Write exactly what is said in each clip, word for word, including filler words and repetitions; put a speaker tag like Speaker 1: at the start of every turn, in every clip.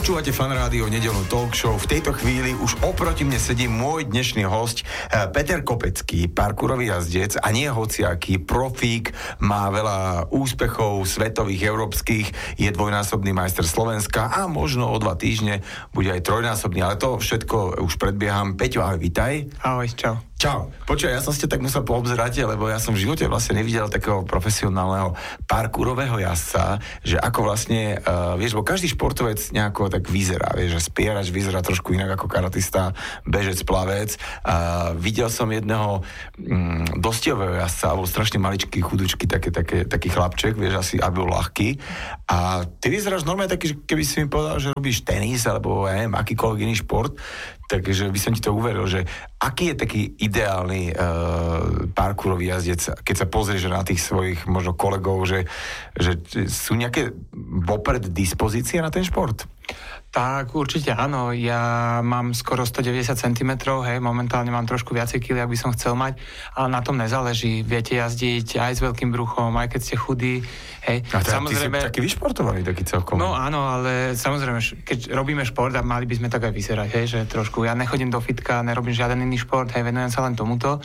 Speaker 1: Počúvate Fan Rádio, nedeľnú talk show. V tejto chvíli už oproti mne sedí môj dnešný hosť Peter Kopecký, parkourový jazdec a nie hociaký, profík, má veľa úspechov svetových, európskych, je dvojnásobný majster Slovenska a možno o dva týždne bude aj trojnásobný, ale to všetko už predbieham. Peťo, ahoj, vitaj.
Speaker 2: Ahoj, čau.
Speaker 1: Čau. Počuj, ja som ste tak musel poobzerať, lebo ja som v živote vlastne nevidel takého profesionálneho parkourového jazdca, že ako vlastne, uh, vieš, bo každý športovec nejako tak vyzerá, vieš, že spierač vyzerá trošku inak ako karatista, bežec, plavec. Uh, videl som jedného um, dostihového jazdca, alebo strašne maličký, chudučky, také, také, taký chlapček, vieš, asi, aby bol ľahký. A ty vyzeráš normálne taký, že keby si mi povedal, že robíš tenis, alebo ja neviem, akýkoľvek iný šport, takže by som ti to uveril, že aký je taký ideálny uh, parkourový jazdec, keď sa pozrieš na tých svojich možno kolegov, že, že sú nejaké vopred dispozície na ten šport?
Speaker 2: Tak určite áno, ja mám skoro stodeväťdesiat centimetrov, hej, momentálne mám trošku viacej kily, ak by som chcel mať, ale na tom nezáleží, viete jazdiť aj s veľkým bruchom, aj keď ste chudí, hej.
Speaker 1: A teda, samozrejme, ty si taký vyšportovaný, taký celkom.
Speaker 2: No áno, ale samozrejme, keď robíme šport a mali by sme tak aj vyzerať, hej, že trošku, ja nechodím do fitka, nerobím žiaden iný šport, hej, venujem sa len tomuto,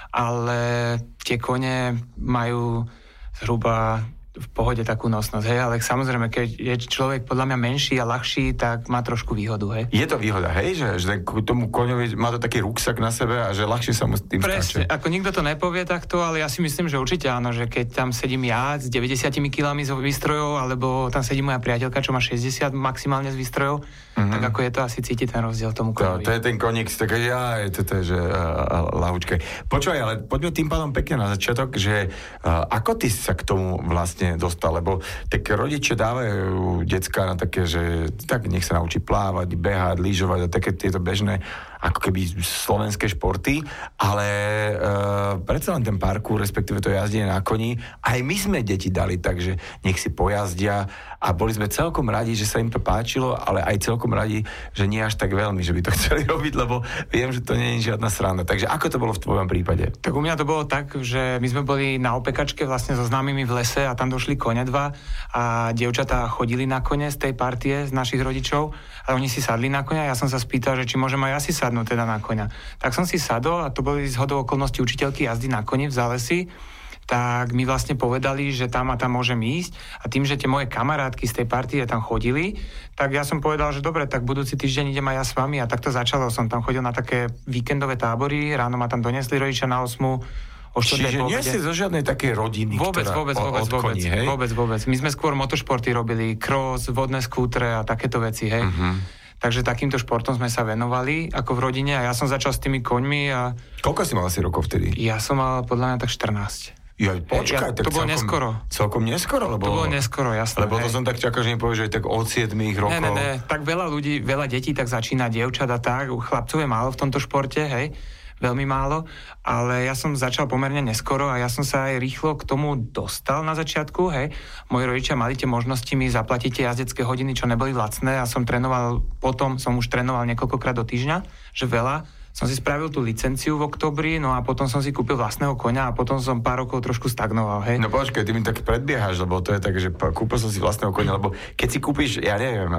Speaker 2: ale tie kone majú zhruba v pohode takú nosnosť, hej, ale samozrejme, keď je človek podľa mňa menší a ľahší, tak má trošku výhodu, hej.
Speaker 1: Je to výhoda, hej, že, že k tomu koňovi má to taký ruksak na sebe a že ľahšie sa mu s tým
Speaker 2: Presne,
Speaker 1: skáče.
Speaker 2: Ako nikto to nepovie takto, ale ja si myslím, že určite áno, že keď tam sedím ja s deväťdesiatimi kilami z výstrojov, alebo tam sedí moja priateľka, čo má šesťdesiat maximálne z výstrojov, mm-hmm. tak ako je to asi cítiť ten rozdiel tomu koňovi.
Speaker 1: To, to je ten koník, také, ja, to je, že uh, ľahučké. Počúvaj, ale poďme tým pádom pekne na začiatok, že uh, ako ty sa k tomu vlastne dostal, lebo tak rodičia dávajú decka na také, že tak nech sa naučí plávať, behať, lyžovať a také tieto bežné ako keby slovenské športy, ale e, predsa len ten parkour, respektíve to jazdenie na koni, aj my sme deti dali, takže nech si pojazdia a boli sme celkom radi, že sa im to páčilo, ale aj celkom radi, že nie až tak veľmi, že by to chceli robiť, lebo viem, že to nie je žiadna sranda. Takže ako to bolo v tvojom prípade?
Speaker 2: Tak u mňa to bolo tak, že my sme boli na opekačke vlastne so známymi v lese a tam došli kone dva a dievčatá chodili na kone z tej partie z našich rodičov a oni si sadli na koňa a ja som sa spýtal, že či môžem aj ja si sadnúť teda na koňa. Tak som si sadol a to boli zhodou okolností učiteľky jazdy na koni v Zálesi, tak mi vlastne povedali, že tam a tam môžem ísť a tým, že tie moje kamarátky z tej partie tam chodili, tak ja som povedal, že dobre, tak budúci týždeň idem aj ja s vami a tak to začalo. Som tam chodil na také víkendové tábory, ráno ma tam donesli rodičia na osmu.
Speaker 1: Čiže nie si zo žiadnej takej rodiny,
Speaker 2: vôbec,
Speaker 1: ktorá
Speaker 2: vôbec,
Speaker 1: od,
Speaker 2: vôbec,
Speaker 1: od koní,
Speaker 2: vôbec,
Speaker 1: hej?
Speaker 2: vôbec, vôbec. My sme skôr motošporty robili, cross, vodné skútre a takéto veci, hej. Uh-huh. Takže takýmto športom sme sa venovali ako v rodine a ja som začal s tými koňmi a...
Speaker 1: Koľko si mal asi rokov vtedy?
Speaker 2: Ja som mal podľa mňa tak štrnásť.
Speaker 1: Ja, počkaj, ja,
Speaker 2: to bolo
Speaker 1: celkom,
Speaker 2: neskoro.
Speaker 1: Celkom neskoro, lebo...
Speaker 2: To bolo neskoro, jasné.
Speaker 1: Lebo to hej. Som tak čakal, že mi povieš, že tak od siedmich rokov...
Speaker 2: Ne, ne, ne, tak veľa ľudí, veľa detí tak začína, dievčat a tak, chlapcov je málo v tomto športe, hej. Veľmi málo, ale ja som začal pomerne neskoro a ja som sa aj rýchlo k tomu dostal na začiatku, hej. Moji rodičia mali tie možnosti mi zaplatiť tie jazdecké hodiny, čo neboli lacné a som trénoval, potom som už trénoval niekoľkokrát do týždňa, že veľa. Som si spravil tú licenciu v októbri, no a potom som si kúpil vlastného koňa a potom som pár rokov trošku stagnoval, hej.
Speaker 1: No počkaj, ty mi tak predbiehaš, lebo to je tak, že kúpil som si vlastného koňa, lebo keď si kúpiš, ja neviem,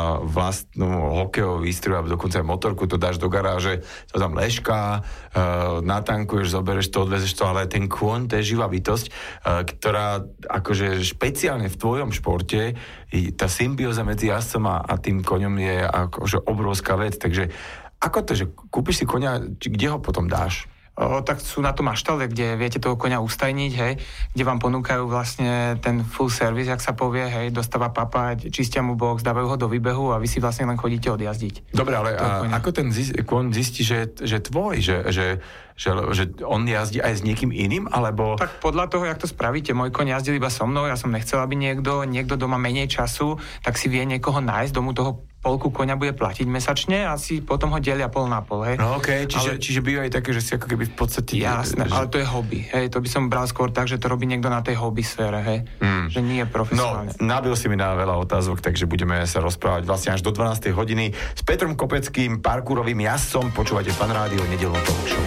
Speaker 1: vlastnú hokejovú výstroj alebo dokonca aj motorku, to dáš do garáže, to tam lešká, natankuješ, zoberieš to, odvezeš to, ale ten kôň, to je živá bytosť, ktorá akože špeciálne v tvojom športe, tá symbióza medzi jazdcom a, a tým koňom je akože obrovská vec, takže ako to, že kúpiš si koňa, kde ho potom dáš?
Speaker 2: O, tak sú na tom maštale, kde viete toho koňa ustajniť, hej, kde vám ponúkajú vlastne ten full service, jak sa povie, hej, dostáva papať, čistia mu box, dávajú ho do výbehu a vy si vlastne len chodíte odjazdiť.
Speaker 1: Dobre, ale a ako ten zist, koň zistí, že, že tvoj, že, že, že, že on jazdí aj s niekým iným, alebo...
Speaker 2: Tak podľa toho, jak to spravíte, môj koň jazdil iba so mnou, ja som nechcel, aby niekto, niekto doma menej času, tak si vie niekoho nájsť, domu toho polku koňa bude platiť mesačne a si potom ho delia pol na pol, hej.
Speaker 1: No okej, okay, čiže,
Speaker 2: ale...
Speaker 1: čiže býva aj také, že si ako keby v podstate...
Speaker 2: Jasné, že... ale to je hobby, hej, to by som bral skôr tak, že to robí niekto na tej hobby sfére, hej, mm. že nie je profesionálne.
Speaker 1: No, nabil si mi na veľa otázok, takže budeme sa rozprávať vlastne až do dvanástej hodiny s Petrom Kopeckým, parkourovým jazdcom. Počúvate Fan Rádio, nedeľnú talk show.